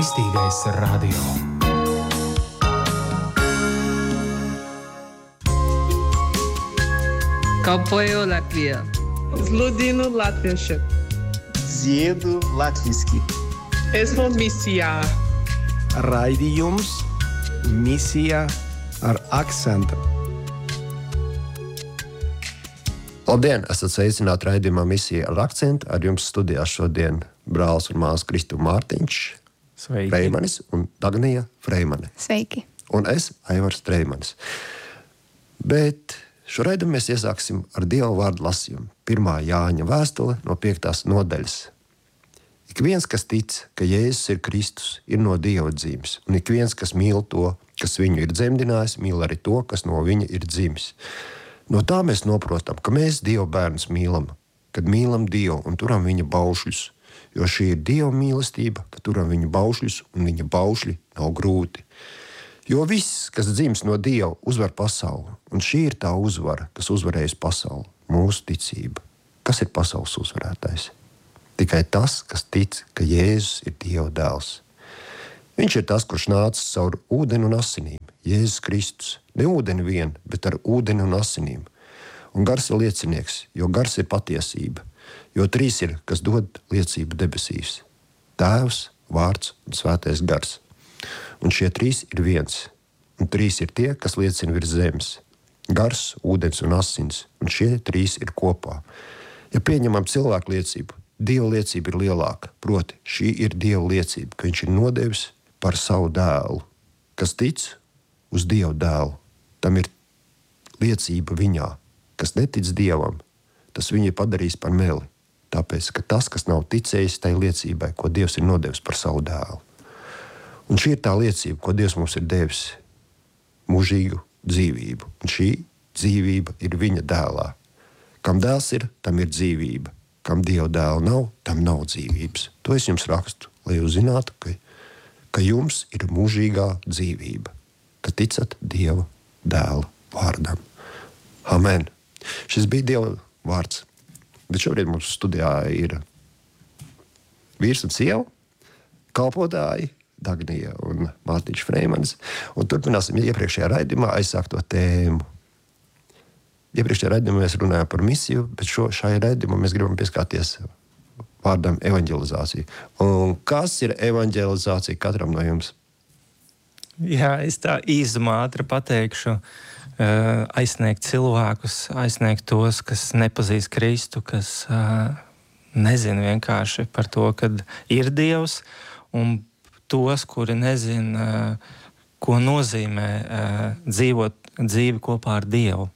Kristīgais radio. Kalpoju Latvijā. Zludinu latviešu. Dziedu latviski. Esmu misijā. Raidījums Misija ar akcentu. Labdien, esat sveicināti raidījumā Misija ar akcentu. Ar jums studijā šodien brālis un māsa Kristu Mārtiņš, Freimanis un Dagnija Freimane. Sveiki. Un es, Aivars Treimanis. Bet šo raidījumu mēs iesāksim ar Dieva vārdu lasījumu. 1. Jāņa vēstule no 5. nodaļas. Ik viens, kas tic, ka Jēzus ir Kristus, ir no Dieva dzimis, un ik viens, kas mīl to, kas viņu ir dzemdinājis, mīl arī to, kas no viņa ir dzimis. No tā mēs noprotam, ka mēs Dieva bērnus mīlam, kad mīlam Dievu un turam viņa baušļus, jo šī ir Dieva mīlestība, ka turam viņa baušļus, un viņa baušļi nav grūti. Jo viss, kas dzims no Dieva, uzvar pasauli, un šī ir tā uzvara, kas uzvarējusi pasauli, mūsu ticība. Kas ir pasaules uzvarētājs? Tikai tas, kas tic, ka Jēzus ir Dieva dēls. Viņš ir tas, kurš nācis caur ūdeni un asinīm, Jēzus Kristus. Ne ūdeni vien, bet ar ūdeni un asinīm. Un gars ir liecinieks, jo gars ir patiesība, jo 3 ir, kas dod liecību debesīs. Tēvs, Vārds un Svētais gars. Un šie 3 ir viens, un 3 ir tie, kas liecina virs zemes. Gars, ūdens un asins, un šie 3 ir kopā. Ja pieņemam cilvēku liecību, Dieva liecība ir lielāka, proti šī ir Dieva liecība, ka viņš ir nodevis par savu dēlu. Kas tic uz Dieva dēlu, tam ir liecība viņā. Kas netic Dievam, tas viņu ir padarījis par meli. Tāpēc, ka tas, kas nav ticējis tai liecībai, ko Dievs ir nodevis par savu dēlu. Un šī ir tā liecība, ko Dievs mums ir devis mūžīgu dzīvību. Un šī dzīvība ir viņa dēlā. Kam dēls ir, tam ir dzīvība. Kam Dieva dēla nav, tam nav dzīvības. To es jums rakstu, lai jūs zinātu, ka jums ir mūžīgā dzīvība, ka ticat Dieva dēla vārdam. Amen. Šis bija Dieva vārds. Bet šobrīd mums studijā ir vīrs un sieva, kalpotāji Dagnija un Mārtiņš Freimanis. Un turpināsim iepriekšējā raidījumā aizsākto tēmu. Iepriekšējā raidījumā mēs runājām par misiju, bet šajā raidījumā mēs gribam pieskārties vārdam evanģelizācija. Un kas ir evanģelizācija katram no jums? Jā, es tā īsumā ātri pateikšu. Aizsniegt cilvēkus, aizsniegt tos, kas nepazīst Kristu, kas nezina vienkārši par to, kad ir Dievs, un tos, kuri nezina, ko nozīmē dzīvot dzīvi kopā ar Dievu.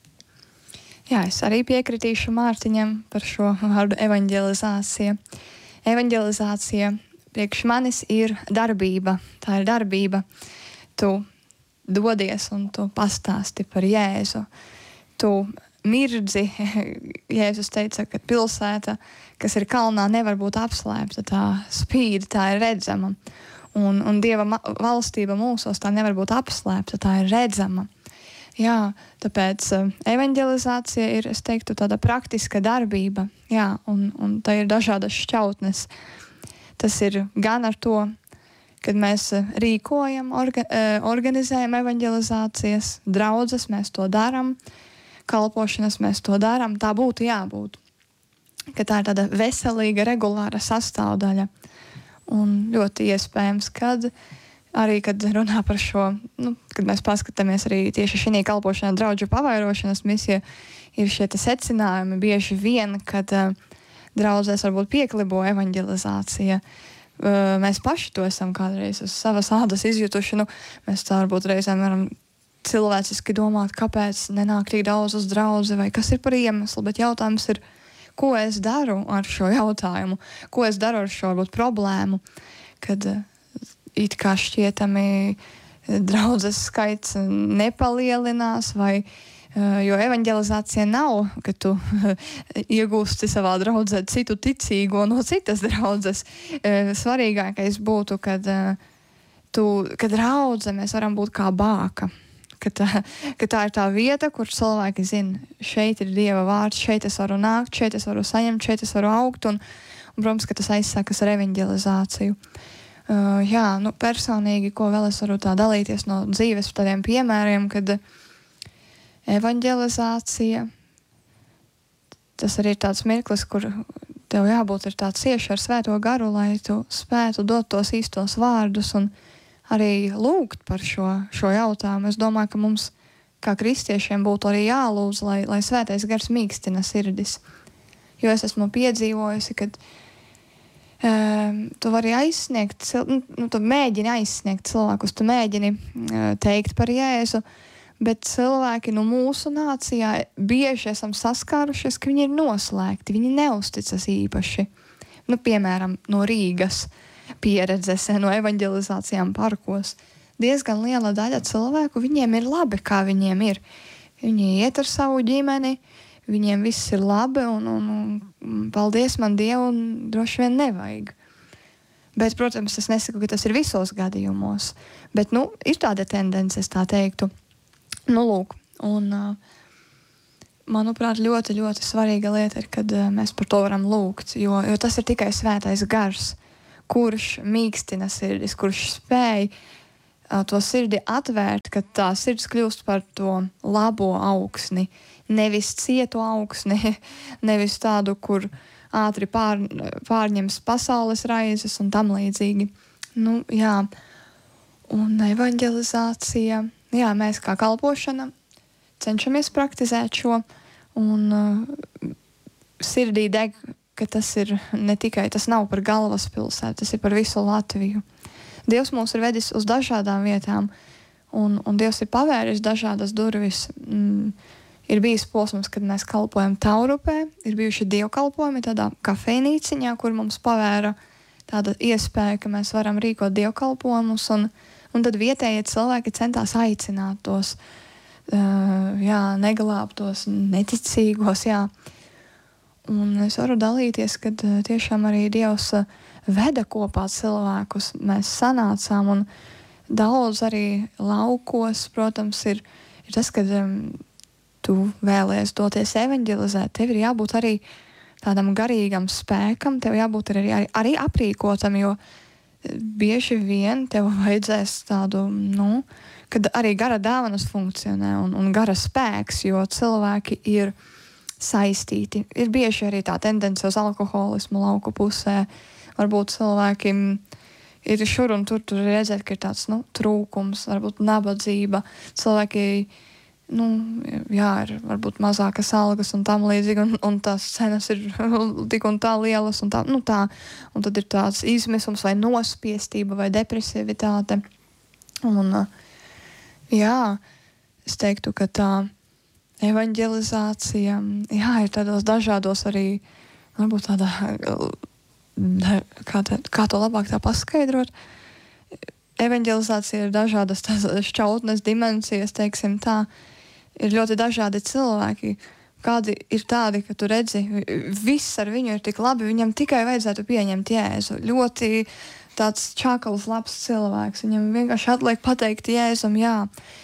Jā, es arī piekritīšu Mārtiņam par šo vārdu evanģelizācija. Evanģelizācija priekš manis ir darbība. Tā ir darbība. Tu dodies un tu pastāsti par Jēzu. Tu mirdzi. Jēzus teica, ka pilsēta, kas ir kalnā, nevar būt apslēpta. Tā spīd, tā ir redzama. Un Dieva valstība mūsos tā nevar būt apslēpta, tā ir redzama. Jā, tāpēc evanģelizācija ir, es teiktu, tāda praktiska darbība. Jā, un tā ir dažādas šķautnes. Tas ir gan ar to, kad mēs rīkojam, organizējam evanģelizācijas, draudzes mēs to darām, kalpošanas mēs to darām. Tā būtu jābūt. Ka tā ir tāda veselīga, regulāra sastāvdaļa. Un ļoti iespējams, kad runā par šo, kad mēs paskatāmies arī tieši šī kalpošanā draudžu pavairošanas misija, ir šie secinājumi bieži vien, kad draudzēs varbūt pieklibo evanģelizācija. Mēs paši to esam kādreiz uz savas ādas izjutuši. Mēs tā varbūt reizēm varam cilvēciski domāt, kāpēc nenāk tik daudz uz draudzi vai kas ir par iemeslu, bet jautājums ir, ko es daru ar šo jautājumu, ko es daru ar šo varbūt problēmu, kad it kā šķietami draudzes skaits nepalielinās, jo evanģelizācija nav, ka tu iegūsti savā draudzē citu ticīgo no citas draudzes. Svarīgākais būtu, kad draudze mēs varam būt kā bāka. Ka tā ir tā vieta, kur cilvēki zina, šeit ir Dieva vārds, šeit es varu nākt, šeit es varu saņemt, šeit es varu augt. Un protams, ka tas aizsākas ar evanģelizāciju. Personīgi, ko vēl es varu tā dalīties no dzīves tādiem piemēriem, kad evanģelizācija, tas arī ir tāds mirklis, kur tev jābūt ir tāds cieši ar Svēto garu, lai tu spētu dot tos īstos vārdus un arī lūgt par šo jautājumu. Es domāju, ka mums, kā kristiešiem, būtu arī jālūdz, lai Svētais gars mīkstina sirdis. Jo es esmu piedzīvojusi, kad tu vari aizsniegt, tu mēģini aizsniegt cilvēkus, tu mēģini teikt par Jēzu, bet cilvēki mūsu nācijā bieži esam saskārušies, ka viņi ir noslēgti, viņi neusticas īpaši. Piemēram, no Rīgas pieredzes, no evanģelizācijām parkos. Diezgan liela daļa cilvēku, viņiem ir labi, kā viņiem ir. Viņi iet ar savu ģimeni, viņiem viss ir labi un paldies man Dievu un droši vien nevajag. Bet, protams, es nesaku, ka tas ir visos gadījumos. Bet, ir tāda tendence, es tā teiktu. Manuprāt, ļoti, ļoti svarīga lieta ir, kad mēs par to varam lūgt, jo tas ir tikai Svētais gars, kurš mīkstina sirdis, kurš spēj to sirdi atvērt, kad tā sirds kļūst par to labo augsni. Nevis cietu augsni, nevis tādu, kur ātri pārņems pasaules raizes un tam līdzīgi. Un evanģelizācija, mēs kā kalpošana cenšamies praktizēt šo, un sirdī deg, ka tas ir ne tikai, tas nav par galvaspilsētu, tas ir par visu Latviju. Dievs mūs ir vedis uz dažādām vietām, un Dievs ir pavēris dažādas durvis. Ir bijis posms, kad mēs kalpojam Taurupē, ir bijuši dievkalpojumi tādā kafejnīciņā, kur mums pavēra tāda iespēja, ka mēs varam rīkot dievkalpojumus, un tad vietējie cilvēki centās aicināt tos, neglābtos, neticīgos, Un es varu dalīties, kad tiešām arī Dievs veda kopā cilvēkus. Mēs sanācām, un daudz arī laukos, protams, ir tas, kad tu vēlies doties evanģelizēt, tev ir jābūt arī tādam garīgam spēkam, tev jābūt arī aprīkotam, jo bieži vien tev vajadzēs tādu, kad arī gara dāvanas funkcionē un gara spēks, jo cilvēki ir saistīti. Ir bieži arī tā tendence uz alkoholismu lauku pusē. Varbūt cilvēki ir šur un tur redzēt, ka ir tāds trūkums, varbūt nabadzība. Cilvēki ir varbūt mazākas algas un tam līdzīgi, un tās cenas ir tik un tā lielas, un tā. Un tad ir tāds izmisums vai nospiestība vai depresivitāte. Un, es teiktu, ka tā evanģelizācija, ir tādos dažādos arī, varbūt tāda, kā to labāk tā paskaidrot. Evanģelizācija ir dažādas šķautnes dimensijas, teiksim tā. Ir ļoti dažādi cilvēki. Kādi ir tādi, ka tu redzi, viss ar viņu ir tik labi, viņam tikai vajadzētu pieņemt Jēzu. Ļoti tāds čakals, labs cilvēks. Viņam vienkārši atliek pateikt Jēzum, jā.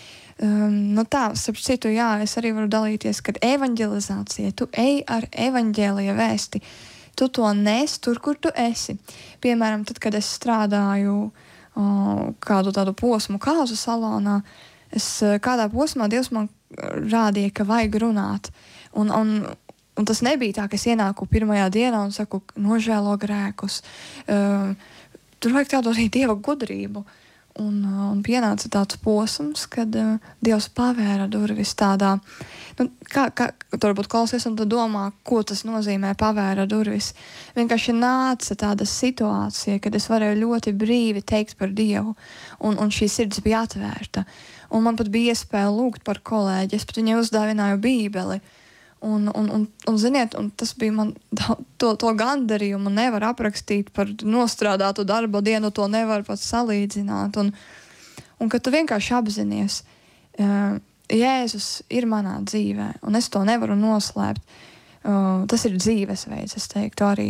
Starp citu, es arī varu dalīties, kad evanģelizācija, tu ej ar evaņģēlija vēsti. Tu to nes tur, kur tu esi. Piemēram, tad, kad es strādāju kādu tādu posmu kāzu salonā, kādā posmā Dievs man rādīja, ka vajag runāt. Un tas nebija tā, ka es ienāku pirmajā dienā un saku, nožēlo grēkus. Tur vajag tādu arī Dieva gudrību. Un pienāca tāds posms, kad Dievs pavēra durvis tādā, kā tu varbūt klausies un tu domā, ko tas nozīmē pavēra durvis. Vienkārši nāca tāda situācija, kad es varēju ļoti brīvi teikt par Dievu, un šī sirds bija atvērta. Un man pat bija iespēja lūgt par kolēģi, es pat viņai uzdāvināju Bībeli. Un ziniet, un tas bija man, to gandarījumu nevar aprakstīt par nostrādātu darba dienu, to nevar pat salīdzināt. Un kad tu vienkārši apzinies, Jēzus ir manā dzīvē, un es to nevaru noslēpt. Tas ir dzīvesveids, es teiktu arī,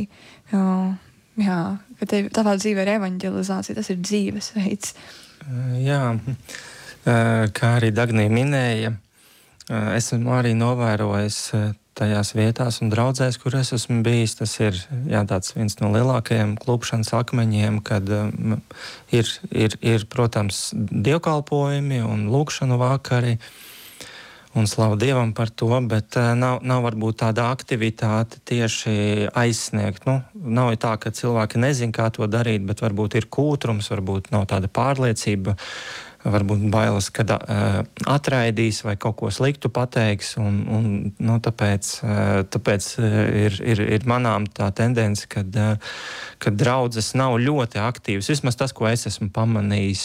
ka tavā dzīvē ir evaņģelizācija, tas ir dzīvesveids. Kā arī Dagnija minēja, esmu arī novērojis tajās vietās un draudzēs, kur es esmu bijis. Tas ir tāds viens no lielākajiem klupšanas akmeņiem, kad ir, protams, dievkalpojumi un lūkšanu vakari. Un slavu Dievam par to, bet nav varbūt tāda aktivitāte tieši aizsniegt. Nav tā, ka cilvēki nezin, kā to darīt, bet varbūt ir kūtrums, varbūt nav tāda pārliecība, varbūt bailes, kad atraidīs vai kaut ko sliktu pateiks. Tāpēc ir manām tā tendence, kad draudzes nav ļoti aktīvas. Vismaz tas, ko es esmu pamanījis.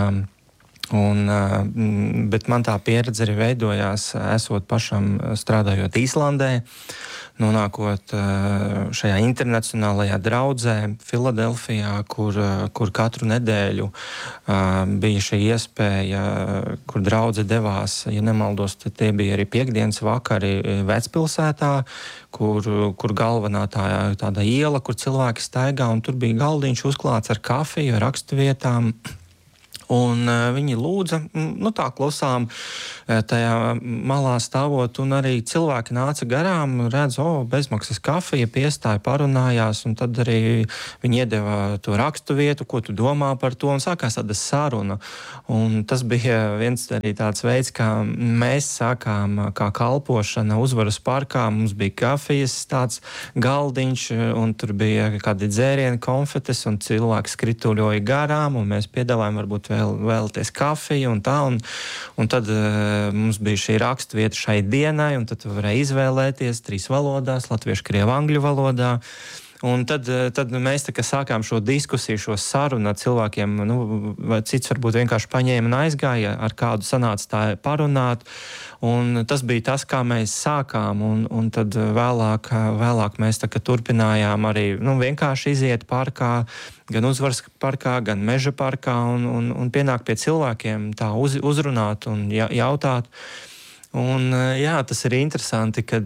Bet man tā pieredze arī veidojās, esot pašam strādājot Īslandē, nonākot šajā internacionālajā draudzē Filadelfijā, kur katru nedēļu bija šī iespēja, kur draudze devās, ja nemaldos, tad tie bija arī piektdienas vakari Vecpilsētā, kur galvenā tāda iela, kur cilvēki staigā, un tur bija galdiņš uzklāts ar kafiju, ar rakstuvietām. Un viņi lūdza, tā klusām tajā malā stāvot, un arī cilvēki nāca garām, redz, bezmaksas kafija, piestāja, parunājās, un tad arī viņi iedeva to rakstu vietu, ko tu domā par to, un sākās tāda saruna. Un tas bija viens arī tāds veids, kā mēs sākām kā kalpošana Uzvaras parkā. Mums bija kafijas tāds galdiņš, un tur bija kādi dzērieni, konfetes, un cilvēki skrituļoja garām, un mēs piedāvājam varbūt vēlties kafiju un tā, un tad mums bija šī rakstvieta šai dienai, un tad tu varēji izvēlēties 3 valodās, latviešu, krievu, angļu valodā. Un tad mēs sākām šo diskusiju, šo sarunu ar cilvēkiem, vai cits varbūt vienkārši paņēma un aizgāja, ar kādu sanāca tā parunāt. Un tas bija tas, kā mēs sākām, un tad vēlāk mēs turpinājām arī vienkārši iziet parkā, gan Uzvaras parkā, gan Meža parkā, un pienākt pie cilvēkiem, tā uzrunāt un jautāt. Un, tas ir interesanti, kad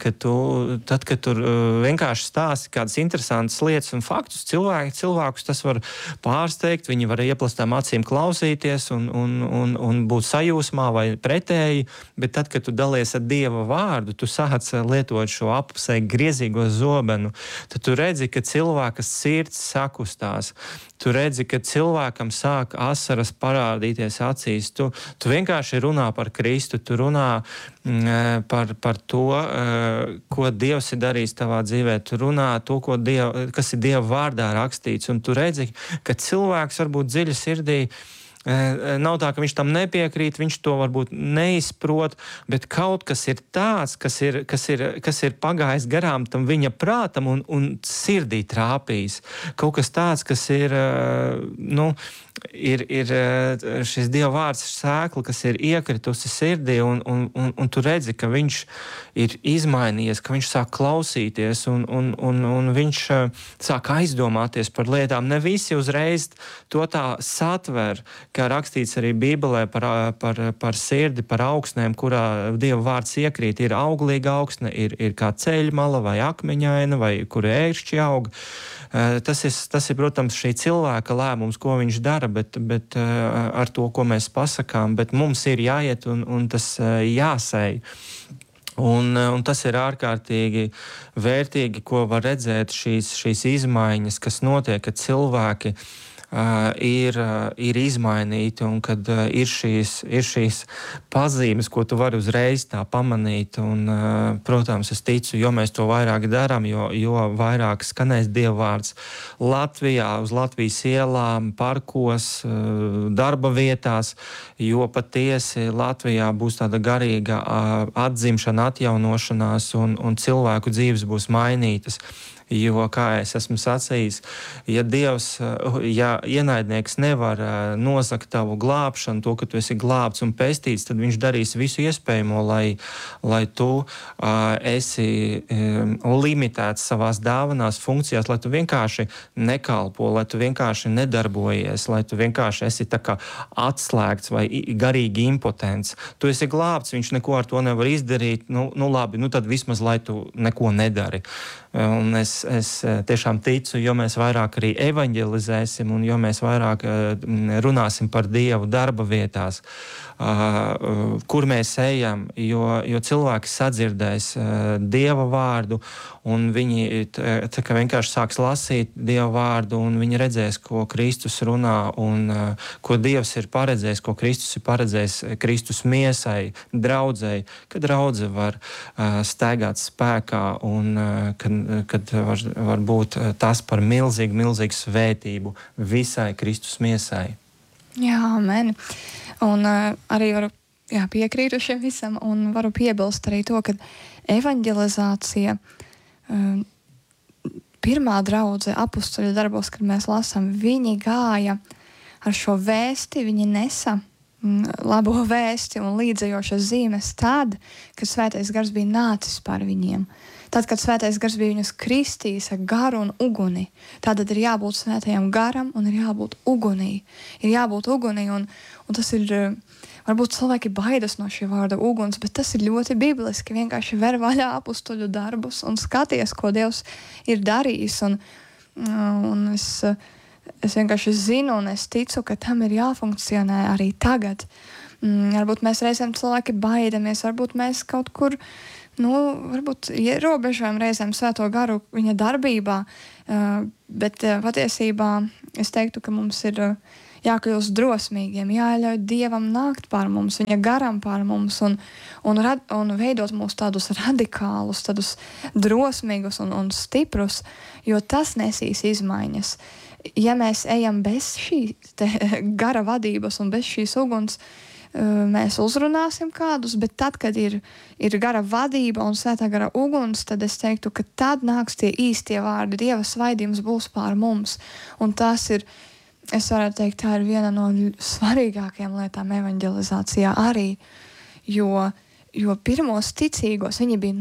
tur vienkārši stāsti kādas interesantas lietas un faktus. Cilvēkus tas var pārsteigt, viņi var ieplastām acīm klausīties un būt sajūsmā vai pretēji, bet tad, kad tu dalies ar Dieva vārdu, tu sāc lietot šo apusē griezīgo zobenu, tad tu redzi, ka cilvēka sirds sakustās. Tu redzi, ka cilvēkam sāk asaras parādīties acīs. Tu vienkārši runā par Kristu, tu runā par to, ko Dievs ir darījis tavā dzīvē. Tu runā to, kas ir Dieva vārdā rakstīts. Un tu redzi, ka cilvēks varbūt dziļi sirdī nav tā, ka viņš tam nepiekrīt, viņš to varbūt neizprot, bet kaut kas ir tāds, kas ir pagājis garām tam viņa prātam un sirdī trāpījis. Kaut kas tāds, kas ir šis Dieva vārds sēkla, kas ir iekritusi sirdī, un tu redzi, ka viņš ir izmainījies, ka viņš sāk klausīties, un viņš sāk aizdomāties par lietām. Ne visi uzreiz to tā satver, kā rakstīts arī Bībelē par sirdi, par augsnēm, kurā Dieva vārds iekrīt. Ir auglīga augsne, ir kā ceļmala vai akmeņaina, vai kur ēršķi aug. Tas ir, protams, šī cilvēka lēmums, ko viņš dara, bet ar to, ko mēs pasakām, bet mums ir jāiet un tas jāsēj. Un tas ir ārkārtīgi vērtīgi, ko var redzēt šīs izmaiņas, kas notiek, kad cilvēki ir izmainīti, un kad ir šīs pazīmes, ko tu vari uzreiz tā pamanīt. Un, protams, es ticu, jo mēs to vairāk darām, jo vairāk skanēs Dieva vārds Latvijā, uz Latvijas ielām, parkos, darba vietās, jo patiesi Latvijā būs tāda garīga atzimšana, atjaunošanās, un cilvēku dzīves būs mainītas. Jo, kā es esmu sacījis, ja ienaidnieks nevar nosakt tavu glābšanu, to, ka tu esi glābts un pestīts, tad viņš darīs visu iespējamo, lai tu esi limitēts savās dāvanās, funkcijās, lai tu vienkārši nekalpo, lai tu vienkārši nedarbojies, lai tu vienkārši esi tā kā atslēgts vai garīgi impotents. Tu esi glābts, viņš neko ar to nevar izdarīt, labi, tad vismaz, lai tu neko nedari. Un es es tiešām ticu, jo mēs vairāk arī evaņģelizēsim un jo mēs vairāk runāsim par Dievu darba vietās, kur mēs ejam, jo cilvēki sadzirdēs Dieva vārdu un viņi tā kā vienkārši sāks lasīt Dieva vārdu un viņi redzēs, ko Kristus runā un ko Dievs ir paredzējis, ko Kristus ir paredzējis Kristus miesai, draudzei, kad draudze var staigāt spēkā un kad var būt tas par milzīgu svētību visai Kristus miesai. Jā, amen. Un arī varu piekrītu šiem visam un varu piebilst arī to, ka evaņģelizācija pirmā draudze apustuļu darbos, kad mēs lasām, viņi gāja ar šo vēsti, viņi nesa labo vēsti un līdzējošas zīmes tad, kad Svētais Gars bija nācis par viņiem. Tad, kad Svētais Gars bija viņus kristījis ar garu un uguni, tad ir jābūt Svētajam Garam un ir jābūt ugunī. Ir jābūt ugunī un tas ir, varbūt cilvēki baidas no šī vārda uguns, bet tas ir ļoti bibliski. Vienkārši ver vaļā apustuļu darbus un skaties, ko Dievs ir darījis. Un es vienkārši zinu un es ticu, ka tam ir jāfunkcionē arī tagad. Varbūt mēs reizēm cilvēki baidamies, varbūt mēs kaut kur varbūt ierobežojam reizēm Svēto Garu viņa darbībā, bet patiesībā es teiktu, ka mums ir jākļūst drosmīgiem, jāļauj Dievam nākt pār mums, viņa garam pār mums un veidot mūs tādus radikālus, tādus drosmīgus un stiprus, jo tas nesīs izmaiņas. Ja mēs ejam bez šī gara vadības un bez šīs uguns, mēs uzrunāsim kādus, bet tad, kad ir gara vadība un Svētā Gara uguns, tad es teiktu, ka tad nāks tie īstie vārdi, Dieva svaidījums būs pār mums. Un tas ir, es varētu teikt, tā ir viena no svarīgākajām lietām evaņģelizācijā arī, jo pirmos ticīgos viņi bija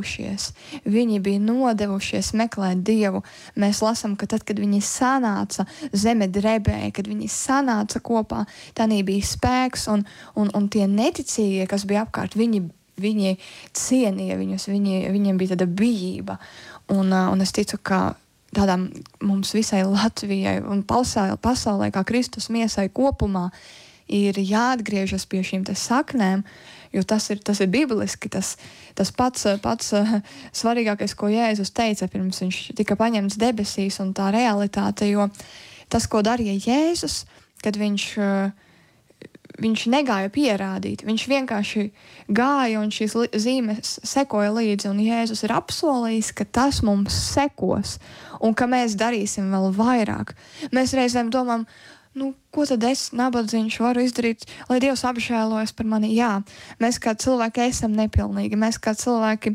nodevušies meklēt Dievu. Mēs lasām, ka tad, kad viņi sanāca, zeme drebēja, kad viņi sanāca kopā, tanī bija spēks un tie neticīgie, kas bija apkārt, viņi cienīja viņus, viņiem bija tāda bijība. Un es ticu, ka tādām mums visai Latvijai un pasaulē, kā Kristus miesai kopumā, ir jāatgriežas pie šīm te saknēm, jo tas ir bibliski, tas pats svarīgākais, ko Jēzus teica, pirms viņš tika paņemts debesīs un tā realitāte, jo tas, ko darīja Jēzus, kad viņš negāja pierādīt, viņš vienkārši gāja un šīs zīmes sekoja līdzi, un Jēzus ir apsolījis, ka tas mums sekos, un ka mēs darīsim vēl vairāk. Mēs reizēm domām, ko tad es, nabadzīņš, varu izdarīt, lai Dievs apžēlojas par mani? Jā, mēs kā cilvēki esam nepilnīgi, mēs kā cilvēki,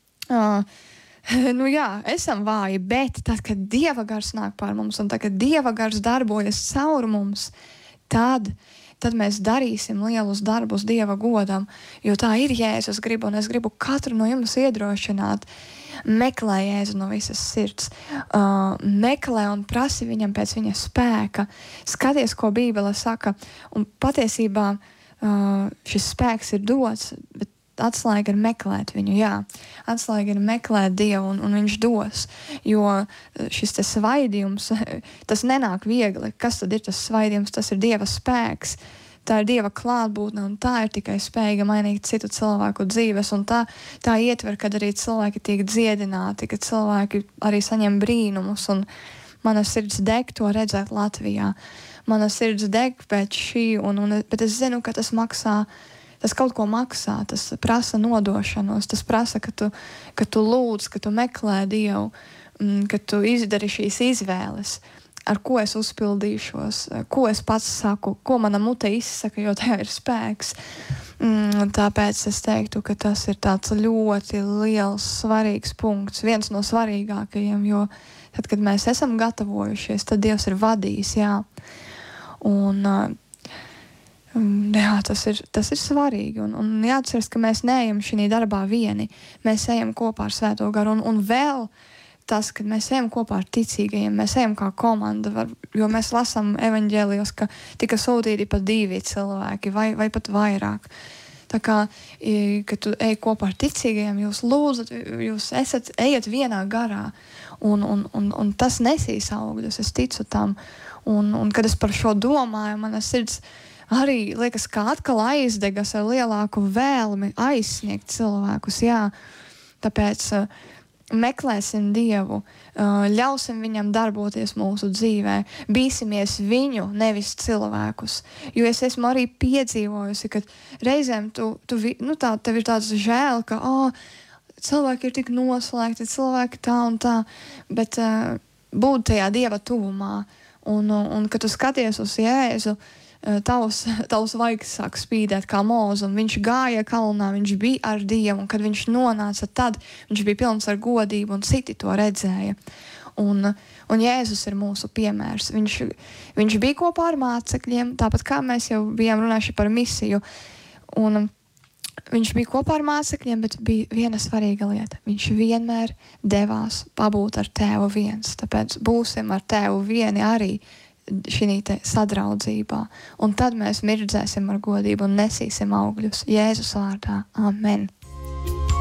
esam vāji, bet tad, kad Dieva gars nāk pār mums, un tad, kad Dieva gars darbojas caur mums, tad mēs darīsim lielus darbus Dieva godam, jo tā ir Jēzus griba, un es gribu katru no jums iedrošināt. Meklē Jēzu no visas sirds, meklē un prasi viņam pēc viņa spēka, skaties, ko Bībele saka, un patiesībā šis spēks ir dots, bet atslēga ir meklēt viņu, atslēga ir meklēt Dievu, un viņš dos, jo šis te svaidījums, tas nenāk viegli. Kas tad ir tas svaidījums? Tas ir Dieva spēks. Tā ir Dieva klātbūtne, un tā ir tikai spējīga mainīt citu cilvēku dzīves, un tā ietver, kad arī cilvēki tiek dziedināti, kad cilvēki arī saņem brīnumus, un mana sirds deg to redzēt Latvijā. Mana sirds deg pēc šī, bet es zinu, ka tas maksā, tas kaut ko maksā, tas prasa nodošanos, tas prasa, ka tu lūdz, ka tu meklē Dievu, ka tu izdari šīs izvēles. Ar ko es uzpildīšos, ko es pats saku, ko mana mute izsaka, jo tajā ir spēks. Tāpēc es teiktu, ka tas ir tāds ļoti liels, svarīgs punkts, viens no svarīgākajiem, jo tad, kad mēs esam gatavojušies, tad Dievs ir vadījis, Un tas ir svarīgi, un jāatceras, ka mēs neejam šī darbā vieni, mēs ejam kopā ar Svēto Garu, un vēl tas, ka mēs ejam kopā ar ticīgajiem, mēs ejam kā komanda, jo mēs lasām evaņģēlijos, ka tika sūtīti pat 2 cilvēki vai pat vairāk. Tā kā, kad tu ej kopā ar ticīgajiem, jūs lūdzat, jūs ejat vienā garā, un tas nesīs augļus, es ticu tam. Un kad es par šo domāju, mana sirds arī liekas, kā atkal aizdegas ar lielāku vēlmi aizsniegt cilvēkus, jā. Tāpēc meklēsim Dievu, ļausim viņam darboties mūsu dzīvē, bīsimies viņu, nevis cilvēkus. Jo es esmu arī piedzīvojusi, ka reizēm tev ir tāds žēl, ka cilvēki ir tik noslēgti, cilvēki tā un tā, bet būt tajā Dieva tuvumā. Un kad tu skaties uz Jēzu, tavs vaigs sāk spīdēt kā mūza, un viņš gāja kalnā, viņš bija ar Dievu, un kad viņš nonāca, tad viņš bija pilns ar godību, un citi to redzēja. Un Jēzus ir mūsu piemērs. Viņš bija kopā ar mācekļiem, tāpat kā mēs jau bijām runājuši par misiju, un viņš bija kopā ar mācekļiem, bet bija viena svarīga lieta. Viņš vienmēr devās pabūt ar Tēvu viens, tāpēc būsim ar Tēvu vieni arī šī sadraudzībā. Un tad mēs mirdzēsim ar godību un nesīsim augļus Jēzus vārdā. Amen.